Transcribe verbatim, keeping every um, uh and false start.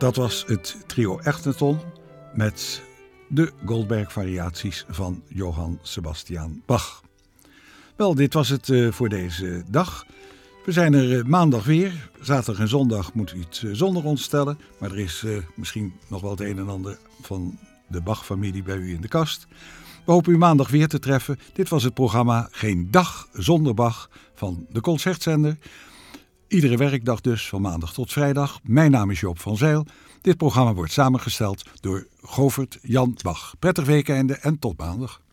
Dat was het trio Echnaton met de Goldberg-variaties van Johann Sebastian Bach. Wel, dit was het uh, voor deze dag. We zijn er uh, maandag weer. Zaterdag en zondag moet u het uh, zonder ons stellen. Maar er is uh, misschien nog wel het een en ander van de Bach-familie bij u in de kast. We hopen u maandag weer te treffen. Dit was het programma Geen Dag Zonder Bach van de Concertzender. Iedere werkdag dus, van maandag tot vrijdag. Mijn naam is Joop van Zijl. Dit programma wordt samengesteld door Govert Jan Bach. Prettig weekende en tot maandag.